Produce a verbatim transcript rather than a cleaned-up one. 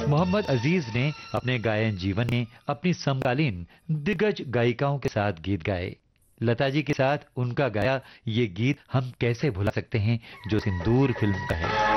मोहम्मद अजीज ने अपने गायन जीवन में अपनी समकालीन दिग्गज गायिकाओं के साथ गीत गाए। लता जी के साथ उनका गाया ये गीत हम कैसे भुला सकते हैं, जो सिंदूर फिल्म का है।